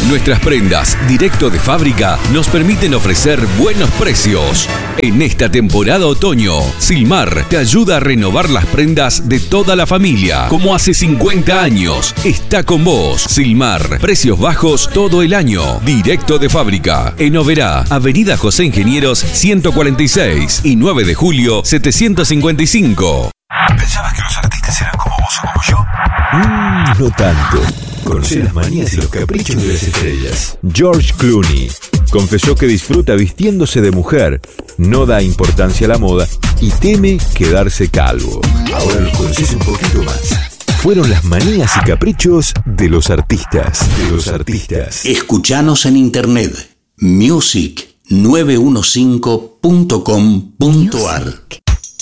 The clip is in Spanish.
Nuestras prendas directo de fábrica nos permiten ofrecer buenos precios. En esta temporada otoño, Silmar te ayuda a renovar las prendas de toda la familia. Como hace 50 años, está con vos. Silmar, precios bajos todo el año. Directo de fábrica. En Oberá, Avenida José Ingenieros 146 y 9 de julio 755. ¿Pensabas que los artistas eran como vos o como yo? No tanto. Conoce las manías y los caprichos de las estrellas. George Clooney confesó que disfruta vistiéndose de mujer, no da importancia a la moda y teme quedarse calvo. Ahora los conoces un poquito más. Fueron las manías y caprichos de los artistas. Escuchanos en internet music915.com.ar